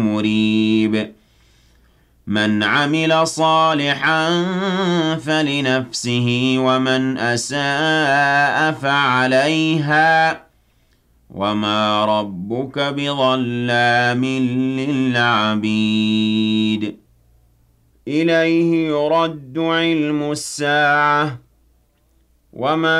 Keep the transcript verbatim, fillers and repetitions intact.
مريب من عمل صالحا فلنفسه ومن أساء فعليها وما ربك بظلام للعبيد إليه يرد علم الساعة وما